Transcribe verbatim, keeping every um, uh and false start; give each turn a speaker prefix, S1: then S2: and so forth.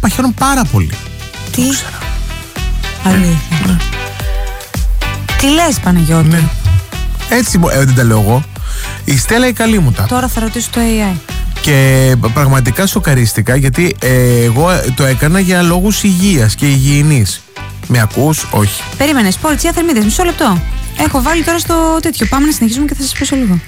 S1: παχαίνουν πάρα πολύ.
S2: Τι? Αλήθεια.
S1: Ναι.
S2: Τι λες, Παναγιώτη?
S1: Ναι. Έτσι ε, δεν τα λέω εγώ. Η Στέλλα η καλή μου τα.
S2: Τώρα θα ρωτήσω το έι άι.
S1: Και πραγματικά σοκαρίστηκα, γιατί ε, εγώ το έκανα για λόγους υγείας και υγιεινής. Με ακούς? Όχι.
S2: Περίμενε, Σπορτσιά Θερμίδες, μισό λεπτό. Έχω βάλει τώρα στο τέτοιο. Πάμε να συνεχίσουμε και θα σας πω σε λίγο.